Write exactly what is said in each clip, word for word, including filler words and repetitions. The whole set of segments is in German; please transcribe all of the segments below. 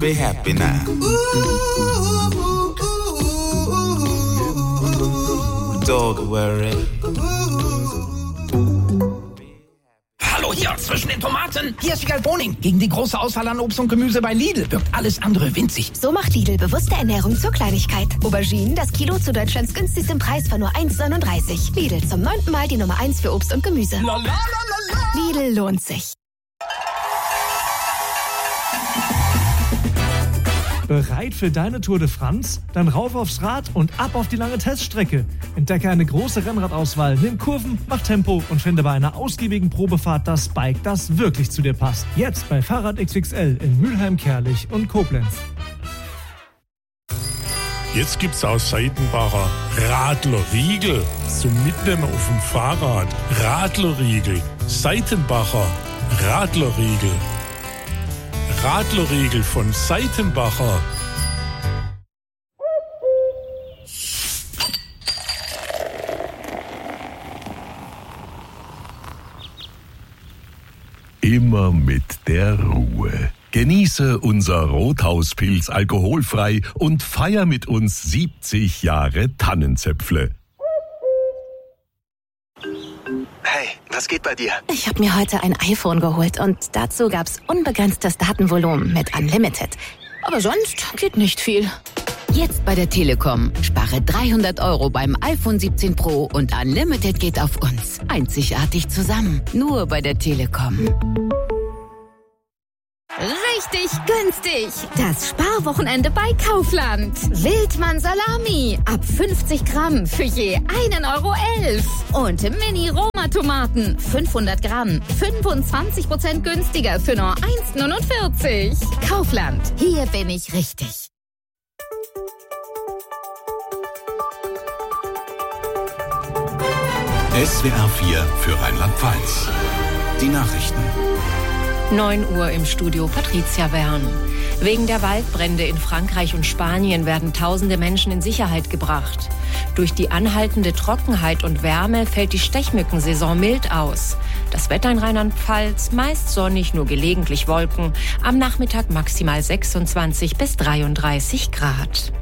Be happy now. Don't worry. Hallo hier, zwischen den Tomaten. Hier ist Wiegald Boning. Gegen die große Auswahl an Obst und Gemüse bei Lidl wirkt alles andere winzig. So macht Lidl bewusste Ernährung zur Kleinigkeit. Auberginen, das Kilo zu Deutschlands günstigstem Preis von nur eins neununddreißig. Lidl, zum neunten Mal die Nummer eins für Obst und Gemüse. Lalalala. Lidl lohnt sich. Bereit für deine Tour de France? Dann rauf aufs Rad und ab auf die lange Teststrecke. Entdecke eine große Rennradauswahl, nimm Kurven, mach Tempo und finde bei einer ausgiebigen Probefahrt das Bike, das wirklich zu dir passt. Jetzt bei Fahrrad X X L in Mülheim, Kerlich und Koblenz. Jetzt gibt's aus Seitenbacher Radlerriegel zum Mitnehmen auf dem Fahrrad. Radlerriegel, Seitenbacher Radlerriegel. Radlerriegel von Seitenbacher. Immer mit der Ruhe. Genieße unser Rothauspilz alkoholfrei und feier mit uns siebzig Jahre Tannenzäpfle. Hey, was geht bei dir? Ich habe mir heute ein iPhone geholt und dazu gab's unbegrenztes Datenvolumen mit Unlimited. Aber sonst geht nicht viel. Jetzt bei der Telekom. Spare dreihundert Euro beim iPhone siebzehn Pro und Unlimited geht auf uns. Einzigartig zusammen. Nur bei der Telekom. Richtig günstig. Das Sparwochenende bei Kaufland. Wildmann Salami. Ab fünfzig Gramm für je einen Euro elf. Und Mini-Roma-Tomaten. fünfhundert Gramm. fünfundzwanzig Prozent günstiger für nur eins neunundvierzig. Kaufland. Hier bin ich richtig. S W R vier für Rheinland-Pfalz. Die Nachrichten. neun Uhr im Studio Patricia Wern. Wegen der Waldbrände in Frankreich und Spanien werden tausende Menschen in Sicherheit gebracht. Durch die anhaltende Trockenheit und Wärme fällt die Stechmückensaison mild aus. Das Wetter in Rheinland-Pfalz meist sonnig, nur gelegentlich Wolken. Am Nachmittag maximal sechsundzwanzig bis dreiunddreißig Grad.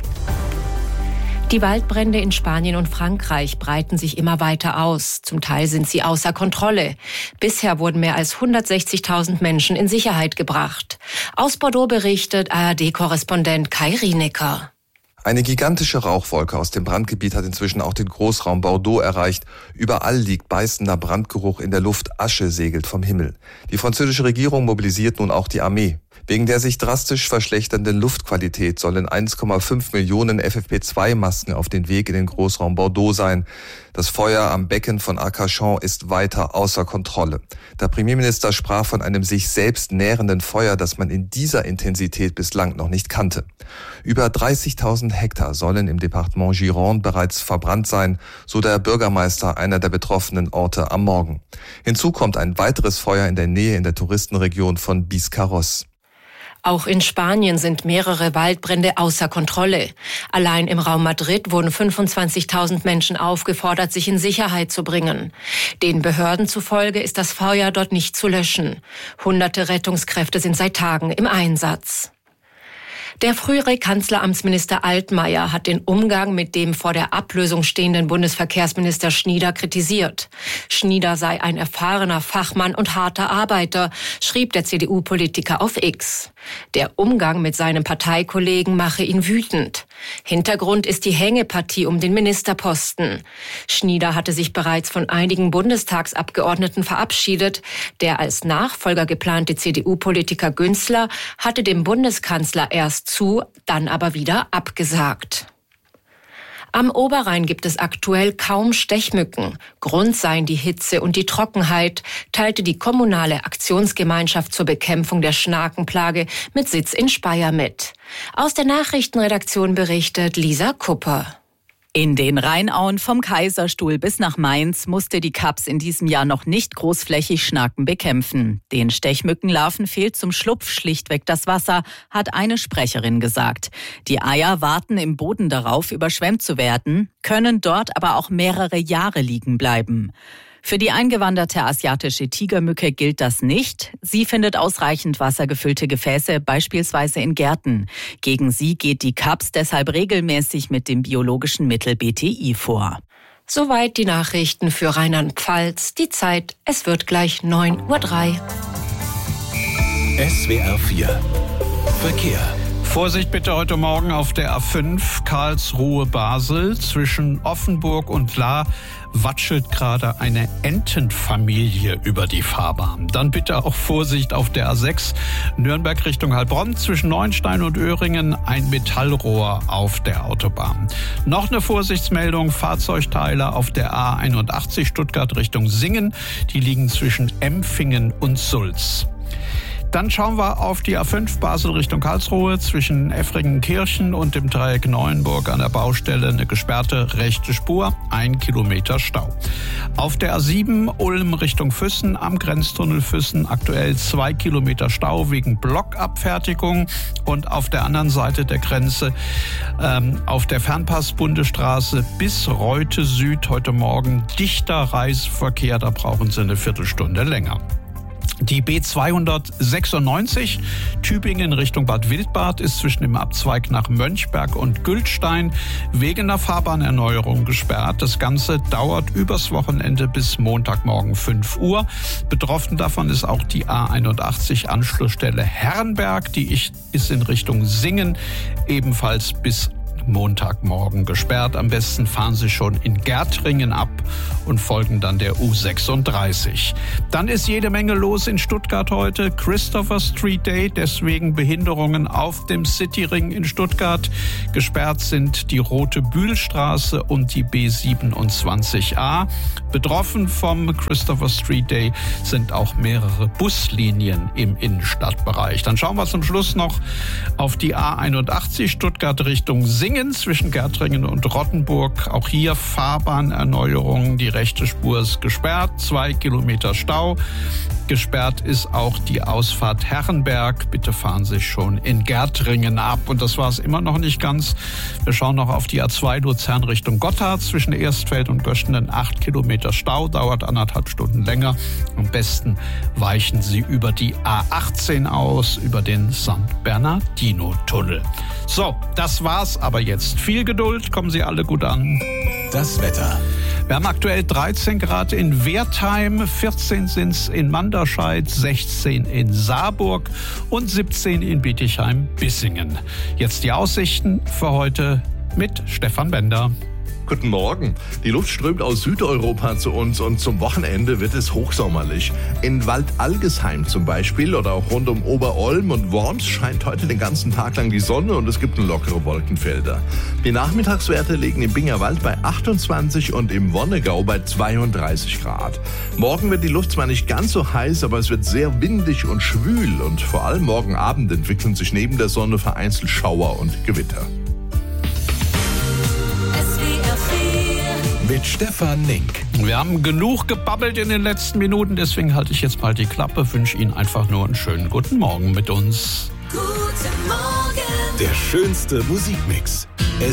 Die Waldbrände in Spanien und Frankreich breiten sich immer weiter aus. Zum Teil sind sie außer Kontrolle. Bisher wurden mehr als hundertsechzigtausend Menschen in Sicherheit gebracht. Aus Bordeaux berichtet A R D-Korrespondent Kai Rienecker. Eine gigantische Rauchwolke aus dem Brandgebiet hat inzwischen auch den Großraum Bordeaux erreicht. Überall liegt beißender Brandgeruch in der Luft, Asche segelt vom Himmel. Die französische Regierung mobilisiert nun auch die Armee. Wegen der sich drastisch verschlechternden Luftqualität sollen eins Komma fünf Millionen F F P zwei Masken auf den Weg in den Großraum Bordeaux sein. Das Feuer am Becken von Arcachon ist weiter außer Kontrolle. Der Premierminister sprach von einem sich selbst nährenden Feuer, das man in dieser Intensität bislang noch nicht kannte. Über dreißigtausend Hektar sollen im Departement Gironde bereits verbrannt sein, so der Bürgermeister einer der betroffenen Orte am Morgen. Hinzu kommt ein weiteres Feuer in der Nähe in der Touristenregion von Biscarrosse. Auch in Spanien sind mehrere Waldbrände außer Kontrolle. Allein im Raum Madrid wurden fünfundzwanzigtausend Menschen aufgefordert, sich in Sicherheit zu bringen. Den Behörden zufolge ist das Feuer dort nicht zu löschen. Hunderte Rettungskräfte sind seit Tagen im Einsatz. Der frühere Kanzleramtsminister Altmaier hat den Umgang mit dem vor der Ablösung stehenden Bundesverkehrsminister Schnieder kritisiert. Schnieder sei ein erfahrener Fachmann und harter Arbeiter, schrieb der C D U-Politiker auf X. Der Umgang mit seinem Parteikollegen mache ihn wütend. Hintergrund ist die Hängepartie um den Ministerposten. Schnieder hatte sich bereits von einigen Bundestagsabgeordneten verabschiedet. Der als Nachfolger geplante C D U-Politiker Günzler hatte dem Bundeskanzler erst zu, dann aber wieder abgesagt. Am Oberrhein gibt es aktuell kaum Stechmücken. Grund seien die Hitze und die Trockenheit, teilte die kommunale Aktionsgemeinschaft zur Bekämpfung der Schnakenplage mit Sitz in Speyer mit. Aus der Nachrichtenredaktion berichtet Lisa Kupper. In den Rheinauen vom Kaiserstuhl bis nach Mainz musste die Kaps in diesem Jahr noch nicht großflächig Schnaken bekämpfen. Den Stechmückenlarven fehlt zum Schlupf schlichtweg das Wasser, hat eine Sprecherin gesagt. Die Eier warten im Boden darauf, überschwemmt zu werden, können dort aber auch mehrere Jahre liegen bleiben. Für die eingewanderte asiatische Tigermücke gilt das nicht. Sie findet ausreichend wassergefüllte Gefäße, beispielsweise in Gärten. Gegen sie geht die C A P S deshalb regelmäßig mit dem biologischen Mittel B T I vor. Soweit die Nachrichten für Rheinland-Pfalz. Die Zeit, es wird gleich neun Uhr drei. S W R vier Verkehr. Vorsicht bitte heute Morgen auf der A fünf Karlsruhe-Basel. Zwischen Offenburg und Lahr watschelt gerade eine Entenfamilie über die Fahrbahn. Dann bitte auch Vorsicht auf der A sechs Nürnberg Richtung Heilbronn. Zwischen Neuenstein und Öhringen ein Metallrohr auf der Autobahn. Noch eine Vorsichtsmeldung, Fahrzeugteile auf der A einundachtzig Stuttgart Richtung Singen. Die liegen zwischen Empfingen und Sulz. Dann schauen wir auf die A fünf Basel Richtung Karlsruhe. Zwischen Effringenkirchen und dem Dreieck Neuenburg an der Baustelle eine gesperrte rechte Spur, ein Kilometer Stau. Auf der A sieben Ulm Richtung Füssen am Grenztunnel Füssen aktuell zwei Kilometer Stau wegen Blockabfertigung. Und auf der anderen Seite der Grenze ähm, auf der Fernpass-Bundesstraße bis Reute Süd heute Morgen dichter Reiseverkehr. Da brauchen Sie eine Viertelstunde länger. Die B zweihundertsechsundneunzig Tübingen Richtung Bad Wildbad ist zwischen dem Abzweig nach Mönchberg und Gültstein wegen einer Fahrbahnerneuerung gesperrt. Das Ganze dauert übers Wochenende bis Montagmorgen fünf Uhr. Betroffen davon ist auch die A einundachtzig Anschlussstelle Herrenberg. Die ist in Richtung Singen ebenfalls bis Montagmorgen gesperrt. Am besten fahren Sie schon in Gärtringen ab und folgen dann der U sechsunddreißig. Dann ist jede Menge los in Stuttgart heute. Christopher Street Day, deswegen Behinderungen auf dem Cityring in Stuttgart. Gesperrt sind die Rote Bühlstraße und die B siebenundzwanzig a. Betroffen vom Christopher Street Day sind auch mehrere Buslinien im Innenstadtbereich. Dann schauen wir zum Schluss noch auf die A einundachtzig Stuttgart Richtung Singen zwischen Gärtringen und Rottenburg. Auch hier Fahrbahnerneuerung. Die rechte Spur ist gesperrt. Zwei Kilometer Stau. Gesperrt ist auch die Ausfahrt Herrenberg. Bitte fahren Sie schon in Gärtringen ab. Und das war es immer noch nicht ganz. Wir schauen noch auf die A zwei Luzern Richtung Gotthard. Zwischen Erstfeld und Göschenen acht Kilometer Stau. Dauert anderthalb Stunden länger. Am besten weichen Sie über die A achtzehn aus, über den Sankt Bernardino-Tunnel. So, das war's aber jetzt. Viel Geduld, kommen Sie alle gut an. Das Wetter. Wir haben aktuell dreizehn Grad in Wertheim, vierzehn sind's in Manderscheid, sechzehn in Saarburg und siebzehn in Bietigheim-Bissingen. Jetzt die Aussichten für heute mit Stefan Bender. Guten Morgen. Die Luft strömt aus Südeuropa zu uns und zum Wochenende wird es hochsommerlich. In Waldalgesheim zum Beispiel oder auch rund um Oberolm und Worms scheint heute den ganzen Tag lang die Sonne und es gibt lockere Wolkenfelder. Die Nachmittagswerte liegen im Bingerwald bei achtundzwanzig und im Wonnegau bei zweiunddreißig Grad. Morgen wird die Luft zwar nicht ganz so heiß, aber es wird sehr windig und schwül und vor allem morgen Abend entwickeln sich neben der Sonne vereinzelt Schauer und Gewitter. Mit Stefan Nink. Wir haben genug gebabbelt in den letzten Minuten, deswegen halte ich jetzt mal die Klappe, wünsche Ihnen einfach nur einen schönen guten Morgen mit uns. Guten Morgen. Der schönste Musikmix.